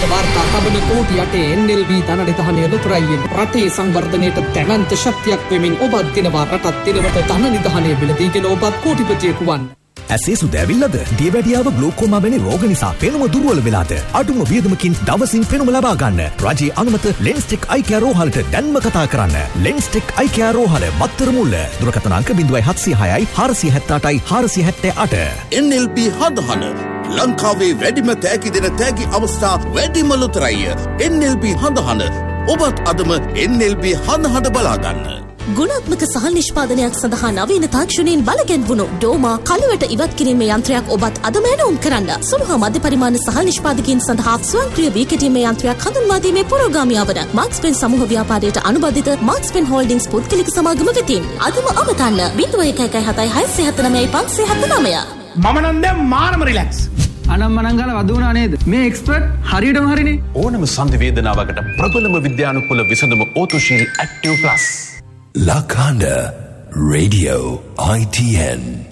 ශක්තිය වාර්තා තබන කෝටි 8 NLB ධනනිධානය ලොතරැයියෙන් රටේ සංවර්ධනයට දැවැන්ත ශක්තියක් වෙමින් ඔබත් දිනවා රටත් දිනවට ධනනිධානය බිලදීගෙන ඔබත් කෝටිපතියෙකු වන්න. ඇසේ සුද ඇවිල්ලාද? දියවැඩියාව ග්ලෝකෝමා වැනි රෝග නිසා පෙනුම දුර්වල වෙලාද? අඩුම වියදමකින් දවසින් පෙනුම ලබා ගන්න. රජයේ අනුමත ලෙන්ස්ටෙක් අයි කෙයාර් රෝහලට දැන්ම කතා කරන්න. ලෙන්ස්ටෙක් අයි කෙයාර් රෝහල මත්තර මුල්ල. දුරකථන අංක 0706යි 478යි 478. NLB හදහන ලංකාවේ වැඩිම තෑගි දෙන තෑගි අවස්ථා වැඩිම ලොතරැයිය. NLB හදහන ඔබත් අදම NLB හදහන බලා ගන්න. ගුණාත්මක සහල් නිෂ්පාදනයක් සඳහා නවීන තාක්ෂණයෙන් බලගැන්වුණු ඩෝමා කලවට ඉවත් කිරීමේ යන්ත්‍රයක් ඔබත් අදම ඇනවුම් කරන්න. සුළු හා මධ්‍ය පරිමාණ සහල් නිෂ්පාදකයන් සඳහා ස්වයංක්‍රීය වී කෙටීමේ යන්ත්‍රයක් හඳුන්වා දීමේ පුරෝගාමියා වන මාක්ස්පෙන් සමූහ ව්‍යාපාරයට අනුබද්ධිත මාක්ස්පෙන් හෝල්ඩින්ග්ස් පුද්ගලික සමාගම වෙතින් අදම අමතන්න 01177579. මම නම් දැන් මාරම රිලැක්ස්. අනම්මනංගල වදුණා නේද? මේ එක්ස්පර්ට් හරියටම හරිනේ. ඕනම සංධි වේදනාවකට ප්‍රබලම විද්‍යානුකූල විසඳුම ඕතුශීල් active plus. Lakanda Radio ITN